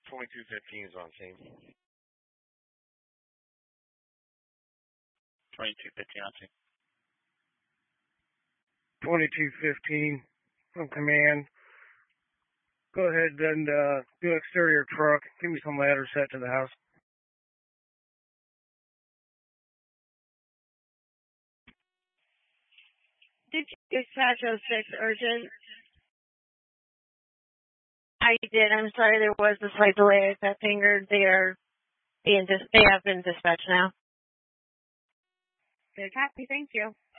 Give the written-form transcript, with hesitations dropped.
2215 is on scene. 2215 on scene. 2215 from command. Go ahead and do exterior truck. Give me some ladder set to the house. Did you dispatch 06 urgent? I did. I'm sorry there was a slight delay. I got fingered. They have been dispatched now. Good copy. Thank you.